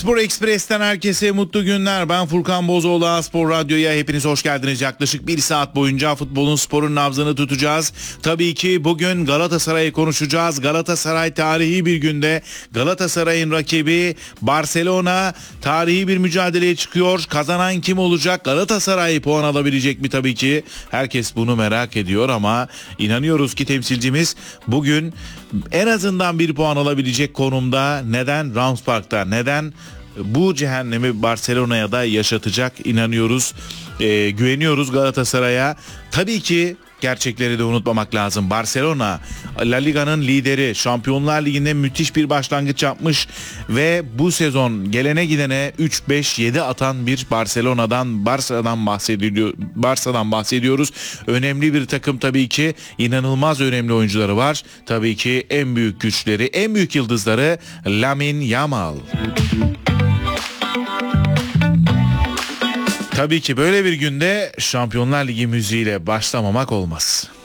Spor Ekspres'ten herkese mutlu günler. Ben Furkan Bozoğlu. Spor Radyo'ya hepiniz hoş geldiniz. Yaklaşık bir saat boyunca futbolun, sporun nabzını tutacağız. Tabii ki bugün Galatasaray'ı konuşacağız. Galatasaray tarihi bir günde. Galatasaray'ın rakibi Barcelona tarihi bir mücadeleye çıkıyor. Kazanan kim olacak? Galatasaray puan alabilecek mi? Tabii ki herkes bunu merak ediyor ama inanıyoruz ki temsilcimiz bugün en azından bir puan alabilecek konumda. Neden? Rams Park'ta. Neden? Bu cehennemi Barcelona'ya da yaşatacak, inanıyoruz, güveniyoruz Galatasaray'a. Tabii ki gerçekleri de unutmamak lazım. Barcelona, La Liga'nın lideri, Şampiyonlar Ligi'nde müthiş bir başlangıç yapmış ve bu sezon gelene gidene 3-5-7 atan bir Barça'dan bahsediyoruz. Önemli bir takım tabii ki, inanılmaz önemli oyuncuları var. Tabii ki en büyük güçleri, en büyük yıldızları Lamine Yamal. Tabii ki böyle bir günde Şampiyonlar Ligi müziğiyle başlamamak olmaz.